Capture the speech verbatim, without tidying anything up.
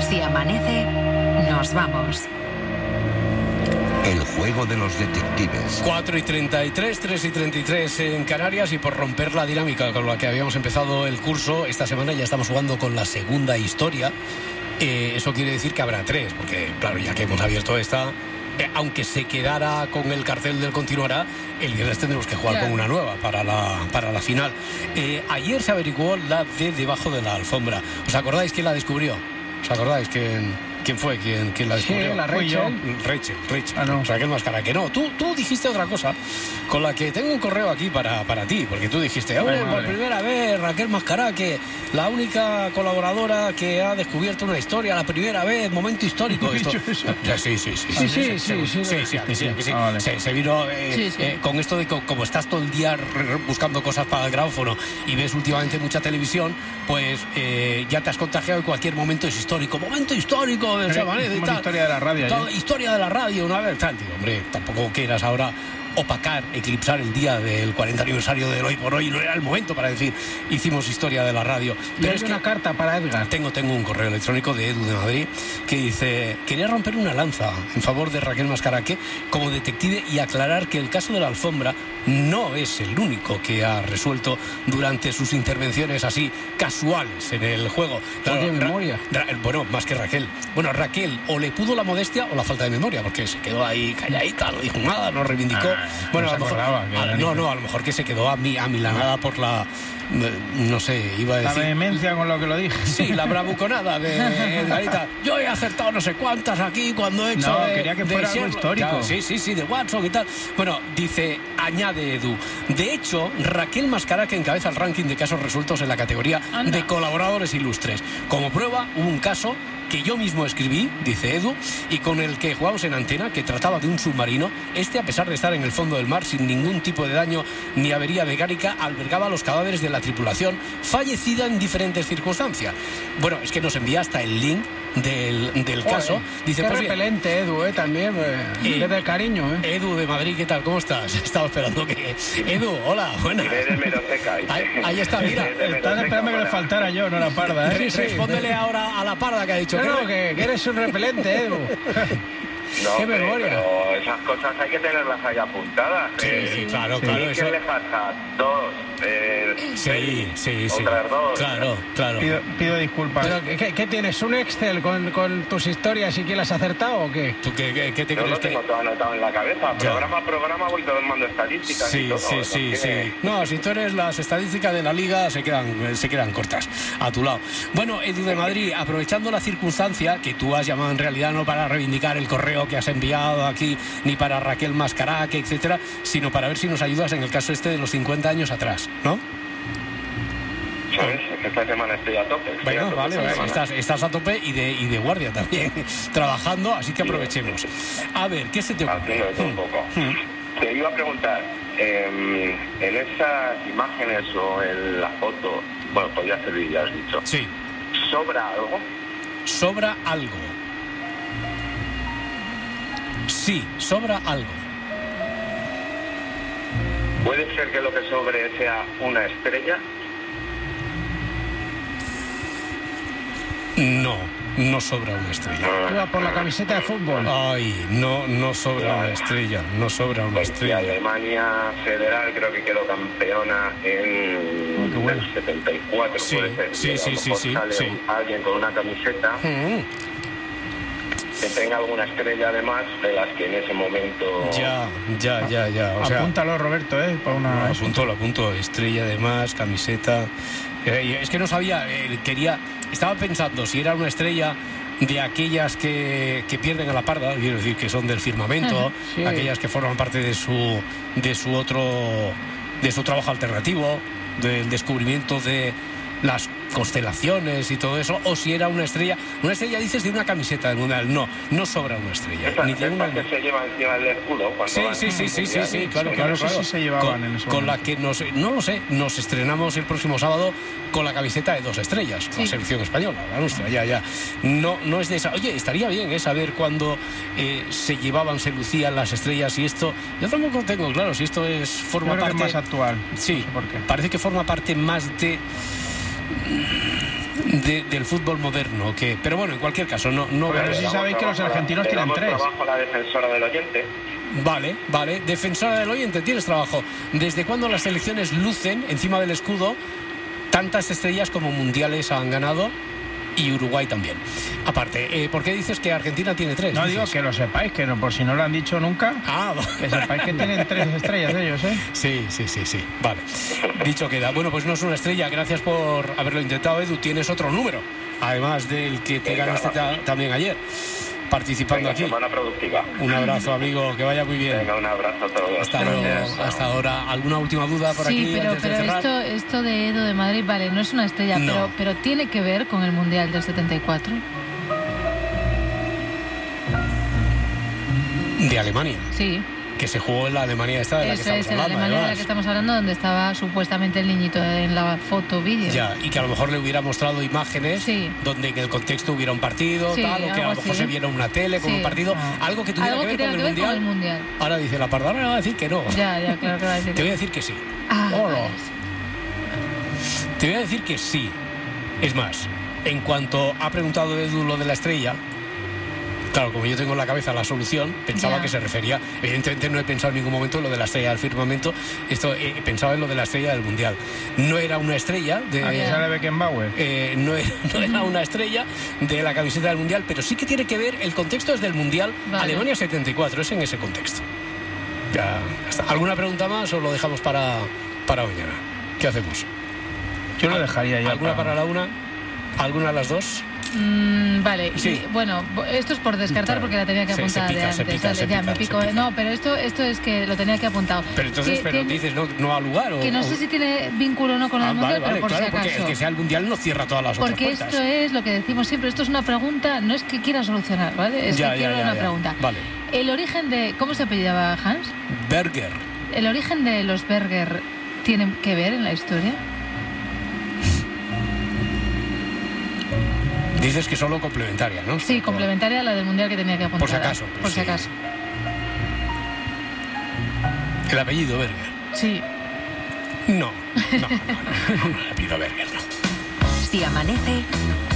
Si amanece, nos vamos. El juego de los detectives. cuatro y treinta y tres, tres y treinta y tres en Canarias, y por romper la dinámica con la que habíamos empezado el curso, esta semana ya estamos jugando con la segunda historia. Eh, eso quiere decir que habrá tres, porque claro, ya que hemos abierto esta, eh, aunque se quedara con el cartel del continuará, el viernes tendremos que jugar, claro, con una nueva para la, para la final. Eh, ayer se averiguó la de debajo de la alfombra. ¿Os acordáis quién la descubrió? ¿Os acordáis quién...? ¿Quién fue? ¿Quién, quién la descubrió? Sí, la Rachel. Rachel, Rachel. Ah, no. Raquel Mascaraque. No, tú, tú dijiste otra cosa con la que tengo un correo aquí para, para ti, porque tú dijiste, hombre, por primera vez Raquel Mascaraque, la única colaboradora que ha descubierto una historia, la primera vez, momento histórico. Esto... Ya, sí, sí, sí. Sí, sí, sí. sí, sí, sí, sí, sí, sí. Ah, vale. Se, se vino eh, Sí, sí. eh, con esto de que como estás todo el día buscando cosas para el gráfono y ves últimamente mucha televisión, pues eh, ya te has contagiado y cualquier momento es histórico. Momento histórico del Sabaneta y tal. Historia de la radio. Todo, historia de la radio, una vez tal. Digo, hombre, tampoco quieras ahora opacar, eclipsar el día del cuarenta aniversario del Hoy por Hoy. No era el momento para decir, hicimos historia de la radio. Pero es que una carta para Edgar. Tengo, tengo un correo electrónico de Edu de Madrid que dice: quería romper una lanza en favor de Raquel Mascaraque como detective y aclarar que el caso de la alfombra no es el único que ha resuelto durante sus intervenciones así casuales en el juego. Claro, ¿tiene memoria? Ra, Ra, bueno, más que Raquel. Bueno, Raquel o le pudo la modestia o la falta de memoria, porque se quedó ahí calladita, no dijo nada, no reivindicó. Ah, bueno, no a lo mejor, acordaba, a, no, no, a lo mejor que se quedó a mi, amilanada por la, no sé, iba a decir... La vehemencia con lo que lo dije. Sí, la bravuconada de Edgarita. Yo he acertado no sé cuántas aquí cuando he hecho... No, de, quería que fuera algo histórico. Claro, sí, sí, sí, de Watson y tal. Bueno, dice, añade Edu. De hecho, Raquel Mascaraque encabeza el ranking de casos resueltos en la categoría Anda. de colaboradores ilustres. Como prueba, hubo un caso que yo mismo escribí, dice Edu, y con el que jugamos en antena, que trataba de un submarino. Este, a pesar de estar en el fondo del mar sin ningún tipo de daño ni avería mecánica, albergaba los cadáveres de la tripulación fallecida en diferentes circunstancias. Bueno, es que nos envía hasta el link del, del caso. Dice, qué pues, repelente, Edu, eh, también. Eh, desde el cariño, eh. Edu de Madrid, ¿qué tal? ¿Cómo estás? Estaba esperando que... Edu, hola, buenas. Ahí, ahí está, mira. Estás esperando que le faltara yo, no la parda, ¿eh? Sí, sí. Respóndele ahora a la parda que ha dicho. No, no, que, que eres un repelente, Edu. No, qué memoria. Pero esas cosas hay que tenerlas ahí apuntadas. Sí, eh. sí, claro, ¿Y claro. quién Eso... le falta? Dos. Eh, sí, sí, sí. Otras dos. Claro, claro. Pido, pido disculpas. ¿Pero qué, qué tienes? ¿Un Excel con, con tus historias y quién las has acertado o qué? ¿Tú qué, qué, qué te Yo crees lo tengo que...? todo anotado en la cabeza. Ya. Programa a programa voy tomando estadísticas Sí, y todo. sí, ¿no? sí, Que... sí. No, si tú eres las estadísticas de la liga, se quedan, se quedan cortas a tu lado. Bueno, Edu de Madrid, aprovechando la circunstancia que tú has llamado en realidad no para reivindicar el correo que has enviado aquí, ni para Raquel Mascaraque, etcétera, sino para ver si nos ayudas en el caso este de los cincuenta años atrás, ¿no? ¿Sabes? Es que esta semana estoy a tope. Estoy Bueno, a tope vale, esta vale. semana. Estás, estás a tope y de, y de guardia también, trabajando, así que aprovechemos. A ver, ¿qué se te ocurre? Haciendo de todo un poco. Hmm. Te iba a preguntar, eh, en esas imágenes o en la foto, bueno, podría servir, ya has dicho, Sí, ¿sobra algo? sobra algo. Sí, sobra algo. ¿Puede ser que lo que sobre sea una estrella? No, no sobra una estrella. Iba por la camiseta de fútbol. Ay, no, no sobra una estrella, no sobra una Porque estrella. Alemania Federal creo que quedó campeona en qué bueno. el setenta y cuatro, Sí, puede ser. sí, Y a lo sí, sí, mejor sí, sale sí. alguien con una camiseta Mm, que tenga alguna estrella además de las que en ese momento... ya, ya, ya, ya. O sea, Apúntalo, Roberto, eh, para una... lo apunto, lo apunto. Estrella de más, camiseta. Eh, y es que no sabía, eh, quería... Estaba pensando si era una estrella de aquellas que, que pierden a la parda, quiero decir, que son del firmamento, Sí. aquellas que forman parte de su, de su otro, de su trabajo alternativo, del descubrimiento de las constelaciones y todo eso, o si era una estrella. Una estrella, dices, de una camiseta del mundial. No, no sobra una estrella. Esa, Ni de una... esa que se lleva encima del escudo cuando Sí, van sí, sí, al sí, sí, mundial. sí, claro, Sí, claro, no sé claro. si se llevaban con, en ese con la momento. que nos, no lo sé, nos estrenamos el próximo sábado con la camiseta de dos estrellas, la selección española, la nuestra, ya, ya. No, no es de esa. Oye, estaría bien, ¿eh? Saber cuándo eh, se llevaban, se lucían las estrellas y esto. Yo tampoco tengo claro si esto es forma Yo creo parte. que es más actual. Sí, No sé por qué. parece que forma parte más de de, del fútbol moderno. Que, pero bueno, en cualquier caso, no... no Pero vamos- sí sabéis que los argentinos Le tienen damos tres. trabajo a la defensora del oyente. Vale, vale. Defensora del oyente, tienes trabajo. ¿Desde cuándo las selecciones lucen encima del escudo tantas estrellas como mundiales han ganado? Y Uruguay también. Aparte, eh, ¿por qué dices que Argentina tiene tres? No, dices? digo que lo sepáis, que no, por si no lo han dicho nunca, Ah, que sepáis que tienen tres estrellas ellos, ¿eh? sí, sí, sí, sí. Vale. Dicho queda. Bueno, pues no es una estrella. Gracias por haberlo intentado, Edu. Tienes otro número, además del que te Venga, ganaste ta- también ayer, participando Venga, aquí. semana productiva. Un abrazo, amigo. Que vaya muy bien. Venga, un abrazo a todos. Hasta luego. Gracias. Hasta ahora. ¿Alguna última duda por aquí Sí, pero, antes de pero cerrar? esto, esto de Edu de Madrid, vale, no es una estrella, No. pero, pero tiene que ver con el Mundial del setenta y cuatro. De Alemania, Sí, que se jugó en la Alemania esta de la que eso estamos es, en la hablando. Alemania de la además. que estamos hablando, donde estaba supuestamente el niñito en la foto vídeo. Ya, y que a lo mejor le hubiera mostrado imágenes Sí. donde en el contexto hubiera un partido, Sí, tal, o que a algo lo mejor así. se viera una tele con Sí. un partido, Ah. algo que tuviera Algo que ver, que tenga con, que el ver con el mundial. Mundial. Ahora dice la parda, ahora va a decir que no. Ya, ya, claro que va a decir. Te voy a decir que sí. Ah, Hola. vale. Te voy a decir que sí. Es más, en cuanto ha preguntado Edu lo de la estrella, claro, como yo tengo en la cabeza la solución, pensaba Ya. que se refería, evidentemente no he pensado en ningún momento en lo de la estrella del firmamento, esto eh, pensaba en lo de la estrella del Mundial. No era una estrella de... Aquí Ya. sale Beckenbauer. Eh, no, era, no era una estrella de la camiseta del Mundial, pero sí que tiene que ver, el contexto es del Mundial Vale. Alemania setenta y cuatro, es en ese contexto. Ya está. ¿Alguna pregunta más o lo dejamos para, para mañana? ¿Qué hacemos? Yo lo dejaría ya. ¿Alguna para la una? ¿Alguna a las dos? Mm, vale, Sí. y, bueno, esto es por descartar Claro. porque la tenía que Se- se apuntar pica, de se antes. pica, Dale, se ya, pica, me se pico. pica. No, pero esto, esto es que lo tenía que apuntado. Pero entonces, Que pero tiene- dices, no, no al lugar o... Que no o- sé si tiene vínculo o no con Ah, el Mundial, vale, vale, pero por claro, si porque acaso. el que sea el Mundial no cierra todas las Porque otras puertas. esto es lo que decimos siempre, esto es una pregunta, no es que quiera solucionar, ¿vale? Es Ya, que ya, quiero ya, una ya. pregunta. Vale. El origen de... ¿Cómo se apellidaba Hans? Berger. ¿El origen de los Berger tiene que ver en la historia? Dices que solo complementaria, ¿no? Sí, complementaria a la del Mundial que tenía que apuntar. Por si acaso, pues Por si sí. acaso. El apellido Berger. Sí. No, no, no, no, no, no, el apellido Berger no. Si amanece,